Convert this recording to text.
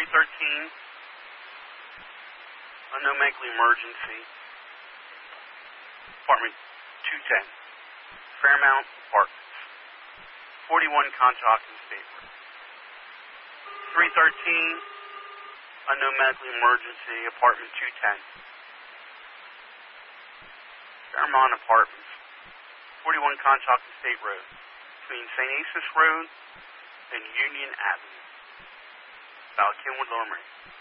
313, unknown medical emergency, apartment 210, Fairmount Apartments, 41 Conshohocken State Road. 313, unknown medical emergency, apartment 210, Fairmount Apartments, 41 Conshohocken State Road, between St. Asaph's Road and Union Avenue, South Kenwood, Lower Merion.